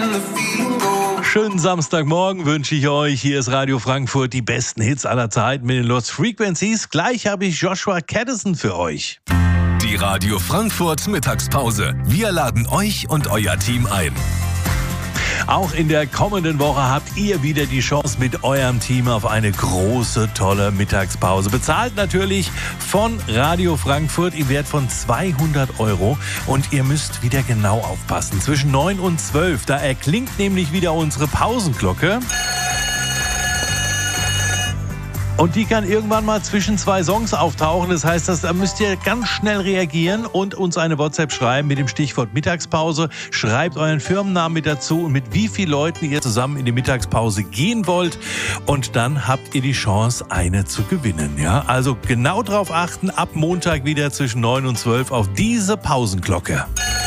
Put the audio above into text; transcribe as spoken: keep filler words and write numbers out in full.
Schönen Samstagmorgen wünsche ich euch. Hier ist Radio Frankfurt, die besten Hits aller Zeiten mit den Lost Frequencies. Gleich habe ich Joshua Caddison für euch. Die Radio Frankfurt Mittagspause. Wir laden euch und euer Team ein. Auch in der kommenden Woche habt ihr wieder die Chance mit eurem Team auf eine große, tolle Mittagspause. Bezahlt natürlich von Radio Frankfurt im Wert von zweihundert Euro. Und ihr müsst wieder genau aufpassen. Zwischen neun und zwölf, da erklingt nämlich wieder unsere Pausenglocke. Und die kann irgendwann mal zwischen zwei Songs auftauchen. Das heißt, das, da müsst ihr ganz schnell reagieren und uns eine WhatsApp schreiben mit dem Stichwort Mittagspause. Schreibt euren Firmennamen mit dazu und mit wie vielen Leuten ihr zusammen in die Mittagspause gehen wollt. Und dann habt ihr die Chance, eine zu gewinnen. Ja? Also genau darauf achten, ab Montag wieder zwischen neun und zwölf auf diese Pausenglocke.